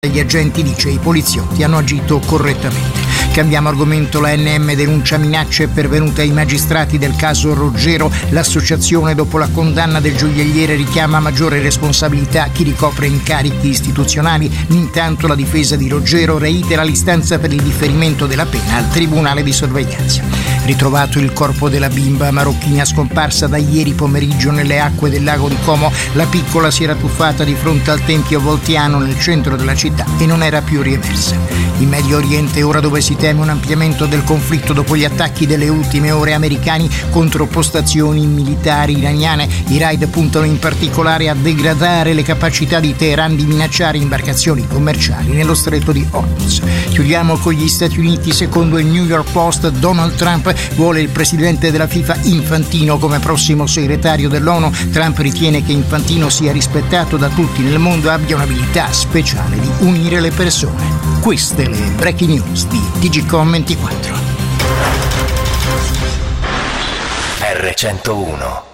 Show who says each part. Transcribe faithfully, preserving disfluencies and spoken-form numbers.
Speaker 1: Gli agenti, dice, i poliziotti hanno agito correttamente. Cambiamo argomento. La N M denuncia minacce pervenute ai magistrati del caso Roggero. L'associazione, dopo la condanna del gioielliere, richiama maggiore responsabilità chi ricopre incarichi istituzionali. Intanto la difesa di Roggero reitera l'istanza per il differimento della pena al tribunale di sorveglianza. Ritrovato il corpo della bimba marocchina scomparsa da ieri pomeriggio nelle acque del lago di Como. La piccola si era tuffata di fronte al tempio voltiano nel centro della città e non era più riemersa. In Medio Oriente, ora, dove si teme un ampliamento del conflitto dopo gli attacchi delle ultime ore americani contro postazioni militari iraniane. I raid puntano in particolare a degradare le capacità di Teheran di minacciare imbarcazioni commerciali nello stretto di Hormuz. Chiudiamo con gli Stati Uniti. Secondo il New York Post, Donald Trump vuole il presidente della FIFA Infantino come prossimo segretario dell'ONU. Trump ritiene che Infantino sia rispettato da tutti nel mondo e abbia un'abilità speciale di unire le persone. Queste le breaking news di T G Com ventiquattro.
Speaker 2: R centouno